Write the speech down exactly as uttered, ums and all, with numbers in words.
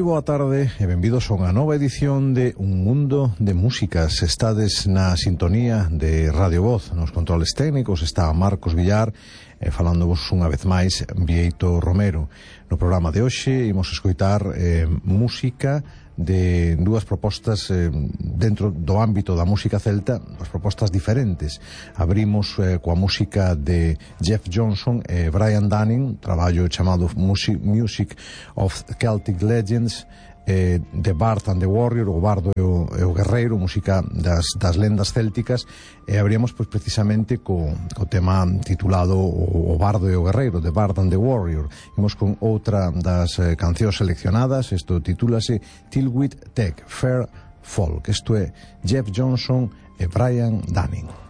boa tarde e benvidos a unha nova edición de Un Mundo de Músicas. Estades na sintonía de Radio Voz. Nos controles técnicos está Marcos Villar e falándovos unha vez máis Bieito Romero. No programa de hoxe imos escoitar eh, música de dúas propostas eh, dentro do ámbito da música celta, dúas propostas diferentes. Abrimos eh, coa música de Jeff Johnson e Brian Dunning, traballo chamado Music, Music of Celtic Legends, eh, The Bard and the Warrior, o bardo e o, e o guerreiro, música das, das lendas célticas, e abrimos pois, precisamente co, co tema titulado o, o bardo e o guerreiro, The Bard and the Warrior. Imos con outra das eh, cancións seleccionadas, isto titúlase Tilwyth Teg, Fair Folk. Isto é Jeff Johnson e Brian Dunning.